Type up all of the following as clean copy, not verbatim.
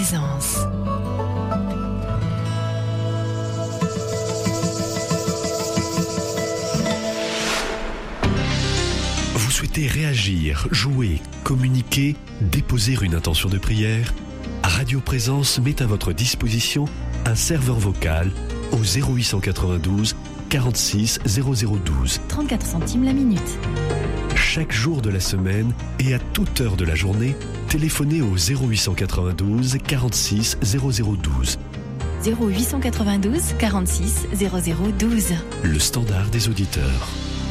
Présence. Vous souhaitez réagir, jouer, communiquer, déposer une intention de prière? Radio Présence met à votre disposition un serveur vocal au 0892 46 0012. 34 centimes la minute. Chaque jour de la semaine et à toute heure de la journée, téléphonez au 0892 46 0012. 0892 46 0012. Le standard des auditeurs.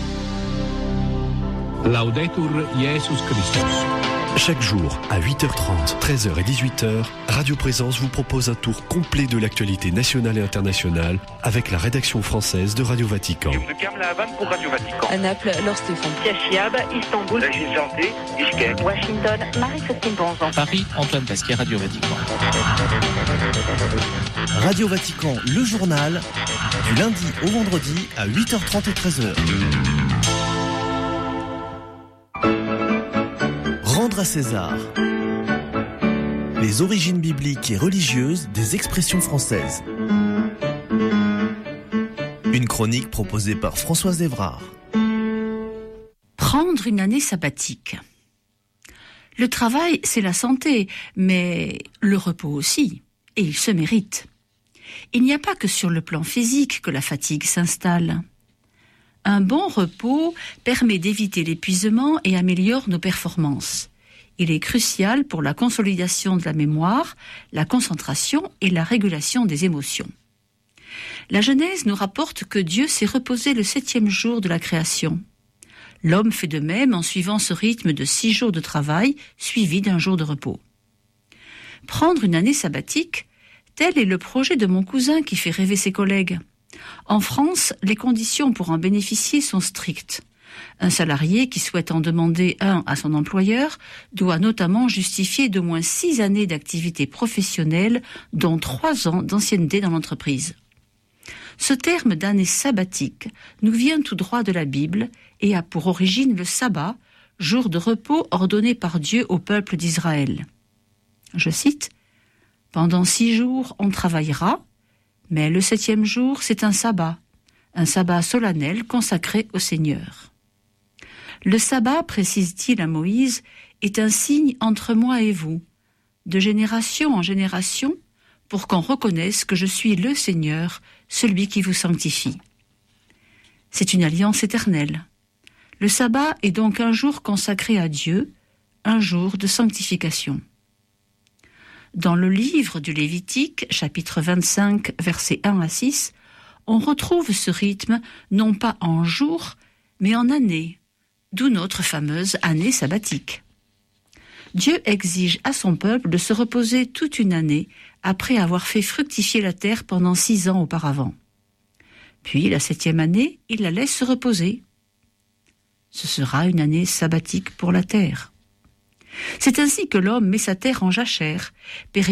Laudetur Jesus Christus. Chaque jour, à 8h30, 13h et 18h, Radio Présence vous propose un tour complet de l'actualité nationale et internationale avec la rédaction française de Radio Vatican. Pour Radio Vatican. À Naples, Laure Stéphane. Chiab, Istanbul, Régine Janté, Bishkek. Washington, Marie-Christine Bonzon. Paris, Antoine Pasquier, Radio Vatican. Radio Vatican, le journal, du lundi au vendredi à 8h30 et 13h. Rendre à César. Les origines bibliques et religieuses des expressions françaises. Une chronique proposée par Françoise Evrard. Prendre une année sabbatique. Le travail, c'est la santé, mais le repos aussi, et il se mérite. Il n'y a pas que sur le plan physique que la fatigue s'installe. Un bon repos permet d'éviter l'épuisement et améliore nos performances. Il est crucial pour la consolidation de la mémoire, la concentration et la régulation des émotions. La Genèse nous rapporte que Dieu s'est reposé le 7e jour de la création. L'homme fait de même en suivant ce rythme de 6 jours de travail suivi d'un jour de repos. Prendre une année sabbatique, tel est le projet de mon cousin qui fait rêver ses collègues. En France, les conditions pour en bénéficier sont strictes. Un salarié qui souhaite en demander un à son employeur doit notamment justifier d'au moins 6 années d'activité professionnelle, dont 3 ans d'ancienneté dans l'entreprise. Ce terme d'année sabbatique nous vient tout droit de la Bible et a pour origine le sabbat, jour de repos ordonné par Dieu au peuple d'Israël. Je cite, « Pendant 6 jours on travaillera, mais le 7e jour c'est un sabbat solennel consacré au Seigneur. » Le sabbat, précise-t-il à Moïse, est un signe entre moi et vous, de génération en génération, pour qu'on reconnaisse que je suis le Seigneur, celui qui vous sanctifie. C'est une alliance éternelle. Le sabbat est donc un jour consacré à Dieu, un jour de sanctification. Dans le livre du Lévitique, chapitre 25, versets 1 à 6, on retrouve ce rythme non pas en jours, mais en années, d'où notre fameuse année sabbatique. Dieu exige à son peuple de se reposer toute une année après avoir fait fructifier la terre pendant 6 ans auparavant. Puis, la 7e année, il la laisse se reposer. Ce sera une année sabbatique pour la terre. C'est ainsi que l'homme met sa terre en jachère,